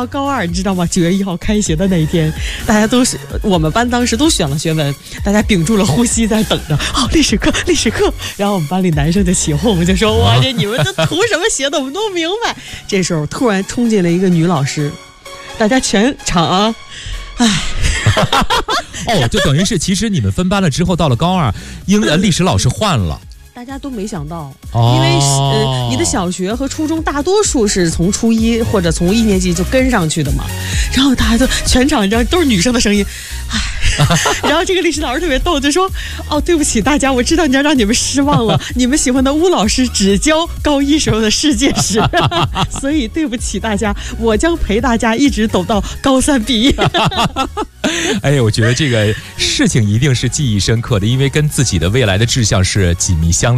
到高2，你知道吗？9月1号开学的那一天，大家都是我们班当时都选了学文，大家屏住了呼吸在等着。历史课，历史课。然后我们班里男生就起哄，就说：“我这你们这图什么写的，我们都明白。”这时候突然冲进了一个女老师，大家全场啊， 就等于是其实你们分班了之后，到了高2，历史老师换了。 大家都没想到，因为你的小学和初中大多数是从初1或者从1年级就跟上去的嘛，然后大家都全场你知道都是女生的声音，然后这个历史老师特别逗，就说：“对不起大家，我知道你要让你们失望了，你们喜欢的巫老师只教高1时候的世界史，所以对不起大家，我将陪大家一直走到高3毕业。” 哎，我觉得这个事情一定是记忆深刻的，因为跟自己的未来的志向是紧密相连。